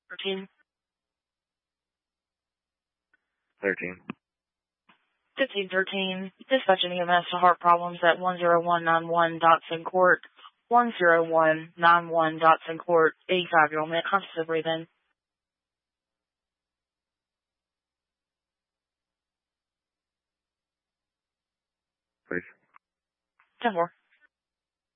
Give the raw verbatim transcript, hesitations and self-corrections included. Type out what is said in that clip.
thirteen. thirteen. fifteen thirteen. Dispatching E M S to heart problems at one zero one nine one Dotson Court. one zero one nine one Dotson Court. eighty-five-year-old man, conscious of breathing. Please. ten four.